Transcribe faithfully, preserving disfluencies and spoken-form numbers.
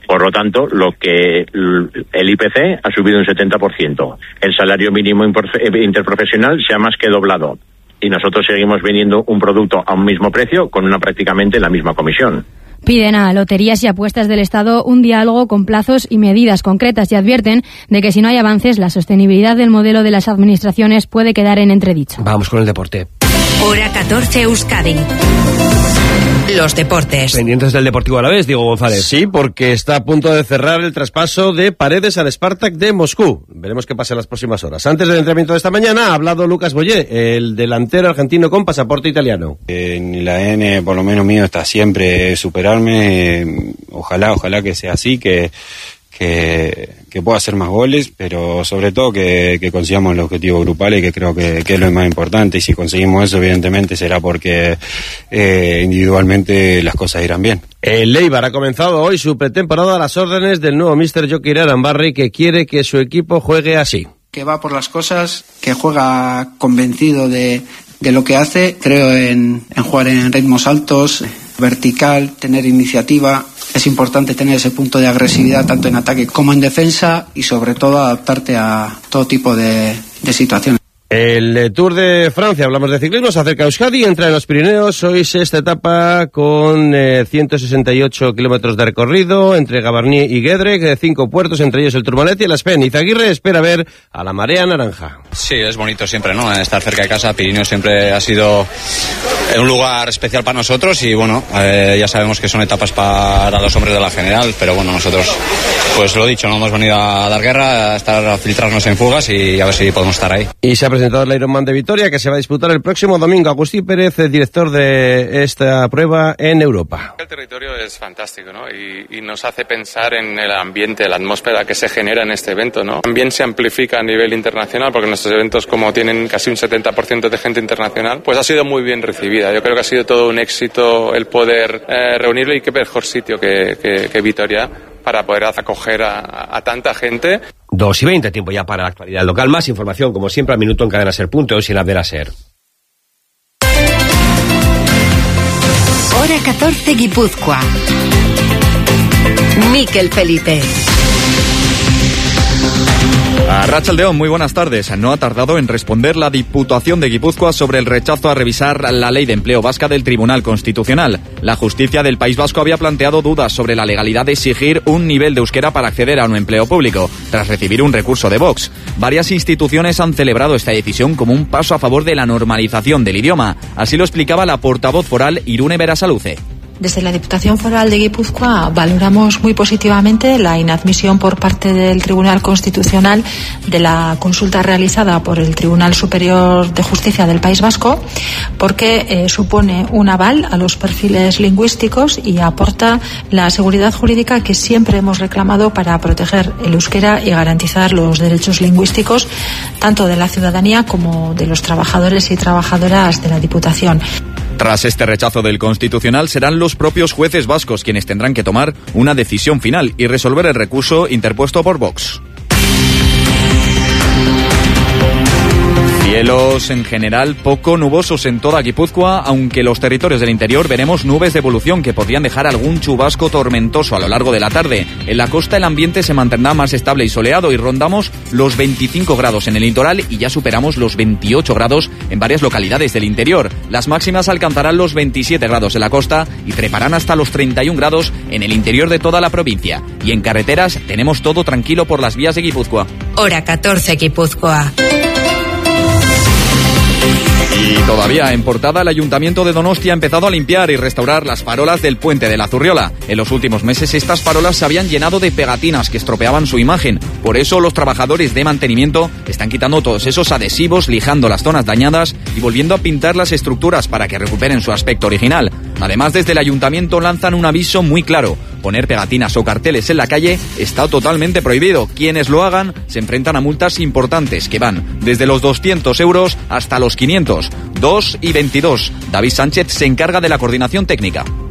Por lo tanto, lo que el I P C ha subido un setenta por ciento. El salario mínimo interprofesional se ha más que doblado. Y nosotros seguimos vendiendo un producto a un mismo precio con una prácticamente la misma comisión. Piden a Loterías y Apuestas del Estado un diálogo con plazos y medidas concretas y advierten de que si no hay avances, la sostenibilidad del modelo de las administraciones puede quedar en entredicho. Vamos con el deporte. Hora catorce Euskadi. Los deportes. Pendientes del Deportivo Alavés, Diego González. Sí, porque está a punto de cerrar el traspaso de Paredes al Spartak de Moscú. Veremos qué pasa en las próximas horas. Antes del entrenamiento de esta mañana ha hablado Lucas Boyé, el delantero argentino con pasaporte italiano. En la A D N, por lo menos mío, está siempre superarme. Eh, ojalá, ojalá que sea así, que... Que, que pueda hacer más goles, pero sobre todo que, que consigamos el objetivo grupal y que creo que, que es lo más importante, y si conseguimos eso evidentemente será porque eh, individualmente las cosas irán bien. El Eibar ha comenzado hoy su pretemporada a las órdenes del nuevo míster Jokin Arambarri, que quiere que su equipo juegue así. Que va por las cosas, que juega convencido de, de lo que hace, creo en, en jugar en ritmos altos, vertical, tener iniciativa. Es importante tener ese punto de agresividad tanto en ataque como en defensa y sobre todo adaptarte a todo tipo de, de situaciones. El Tour de Francia, hablamos de ciclismo, se acerca a Euskadi, entra en los Pirineos, hoy sexta etapa con eh, ciento sesenta y ocho kilómetros de recorrido entre Gavarnie y Guedre, de cinco puertos, entre ellos el Tourmalet y el Aspen. Izaguirre espera ver a la marea naranja. Sí, es bonito siempre, ¿no? Estar cerca de casa. Pirineos siempre ha sido un lugar especial para nosotros y bueno, eh, ya sabemos que son etapas para los hombres de la general, pero bueno, nosotros, pues lo dicho, no hemos venido a dar guerra, a estar a filtrarnos en fugas y a ver si podemos estar ahí. Y se ha presentado el Ironman de Vitoria, que se va a disputar el próximo domingo. Agustín Pérez, el director de esta prueba en Europa. El territorio es fantástico, ¿no? Y, y nos hace pensar en el ambiente, la atmósfera que se genera en este evento, ¿no? También se amplifica a nivel internacional, porque nuestros eventos, como tienen casi un setenta por ciento de gente internacional, pues ha sido muy bien recibida. Yo creo que ha sido todo un éxito el poder eh, reunirlo, y qué mejor sitio que, que, que Vitoria para poder acoger a, a tanta gente. Dos y veinte, tiempo ya para la actualidad local. Más información, como siempre, al minuto en cadena ser punto es y en la de Ser. Hora catorce Guipúzcoa. Mikel Felipe. Arratsaldeon, muy buenas tardes. No ha tardado en responder la Diputación de Guipúzcoa sobre el rechazo a revisar la Ley de Empleo Vasca del Tribunal Constitucional. La justicia del País Vasco había planteado dudas sobre la legalidad de exigir un nivel de euskera para acceder a un empleo público, tras recibir un recurso de Vox. Varias instituciones han celebrado esta decisión como un paso a favor de la normalización del idioma. Así lo explicaba la portavoz foral Irune Berasaluce. Desde la Diputación Foral de Guipúzcoa valoramos muy positivamente la inadmisión por parte del Tribunal Constitucional de la consulta realizada por el Tribunal Superior de Justicia del País Vasco, porque eh, supone un aval a los perfiles lingüísticos y aporta la seguridad jurídica que siempre hemos reclamado para proteger el euskera y garantizar los derechos lingüísticos tanto de la ciudadanía como de los trabajadores y trabajadoras de la Diputación. Tras este rechazo del Constitucional, serán los propios jueces vascos quienes tendrán que tomar una decisión final y resolver el recurso interpuesto por Vox. Cielos en general poco nubosos en toda Guipúzcoa, aunque los territorios del interior veremos nubes de evolución que podrían dejar algún chubasco tormentoso a lo largo de la tarde. En la costa el ambiente se mantendrá más estable y soleado y rondamos los veinticinco grados en el litoral y ya superamos los veintiocho grados en varias localidades del interior. Las máximas alcanzarán los veintisiete grados en la costa y treparán hasta los treinta y un grados en el interior de toda la provincia. Y en carreteras tenemos todo tranquilo por las vías de Guipúzcoa. Hora catorce Guipúzcoa. Y todavía en portada, el Ayuntamiento de Donostia ha empezado a limpiar y restaurar las farolas del puente de la Zurriola. En los últimos meses estas farolas se habían llenado de pegatinas que estropeaban su imagen. Por eso los trabajadores de mantenimiento están quitando todos esos adhesivos, lijando las zonas dañadas y volviendo a pintar las estructuras para que recuperen su aspecto original. Además, desde el Ayuntamiento lanzan un aviso muy claro. Poner pegatinas o carteles en la calle está totalmente prohibido. Quienes lo hagan se enfrentan a multas importantes que van desde los doscientos euros hasta los quinientos. dos y veintidós. David Sánchez se encarga de la coordinación técnica.